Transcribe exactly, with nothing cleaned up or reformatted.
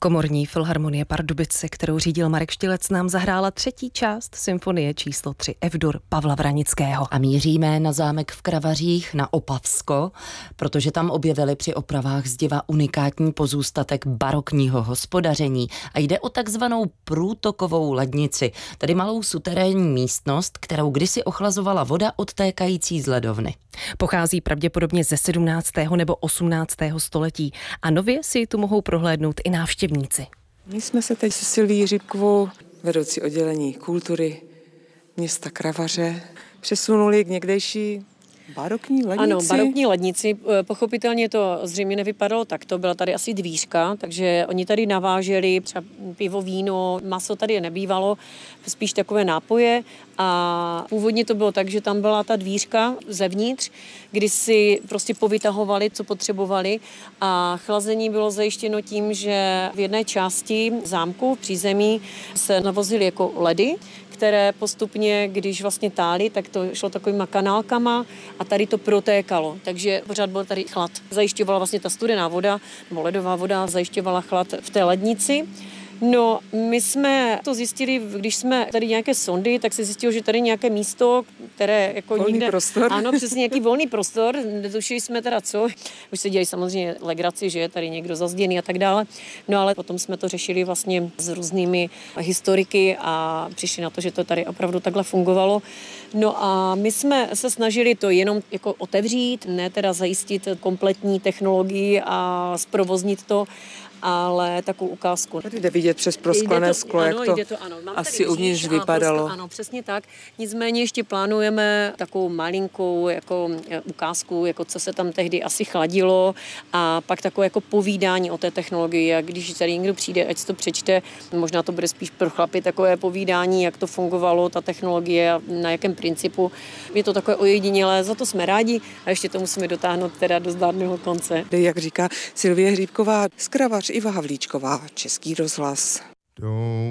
Komorní filharmonie Pardubice, kterou řídil Marek Štilec, nám zahrála třetí část symfonie číslo tři F-dur Pavla Vranického. A míříme na zámek v Kravařích na Opavsko, protože tam objevili při opravách zdiva unikátní pozůstatek barokního hospodaření a jde o takzvanou průtokovou lednici, tedy malou suterénní místnost, kterou kdysi ochlazovala voda odtékající z ledovny. Pochází pravděpodobně ze sedmnáctého nebo osmnáctého století a nově si tu mohou prohlédnout i návštěvníci. My jsme se teď se Silví Hříbkovou, vedoucí oddělení kultury města Kravaře, přesunuli k někdejší barokní lednici. Ano, barokní lednici. Pochopitelně to zřejmě nevypadalo tak. To byla tady asi dvířka, takže oni tady naváželi třeba pivo, víno, maso tady nebývalo, spíš takové nápoje. A původně to bylo tak, že tam byla ta dvířka zevnitř, kdy si prostě povytahovali, co potřebovali, a chlazení bylo zajištěno tím, že v jedné části zámku v přízemí se navozily jako ledy, které postupně, když vlastně tály, tak to šlo takovýma kanálkama a tady to protékalo. Takže pořád byl tady chlad. Zajišťovala vlastně ta studená voda, nebo ledová voda, zajišťovala chlad v té lednici. No, my jsme to zjistili, když jsme tady nějaké sondy, tak se zjistilo, že tady nějaké místo, které jako volný nikde... prostor. Ano, přesně nějaký volný prostor, netušili jsme teda co. Už se dělají samozřejmě legraci, že je tady někdo zazděný a tak dále. No ale potom jsme to řešili vlastně s různými historiky a přišli na to, že to tady opravdu takhle fungovalo. No a my jsme se snažili to jenom jako otevřít, ne teda zajistit kompletní technologii a zprovoznit to, ale takovou ukázku. Tady jde vidět přes prosklené sklo, ano, jak to, jde to ano. asi uvnitř vypadalo. Prosto, ano, přesně tak. Nicméně ještě plánujeme takovou malinkou jako ukázku, jako co se tam tehdy asi chladilo, a pak takové jako povídání o té technologii. A když tady někdo přijde, ať si to přečte, možná to bude spíš pro chlapy takové povídání, jak to fungovalo, ta technologie a na jakém principu. Je to takové ojedinělé, za to jsme rádi a ještě to musíme dotáhnout teda do zdárného konce. Jak říká Silvie Hříbková z Kravař, Iva Havlíčková, Český rozhlas.